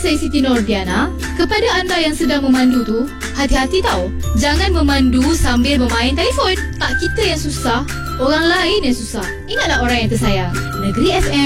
saya Siti Nordiana. Kepada anda yang sedang memandu tu, hati-hati tau. Jangan memandu sambil bermain telefon. Tak kita yang susah, orang lain yang susah. Ingatlah orang yang tersayang. Negeri FM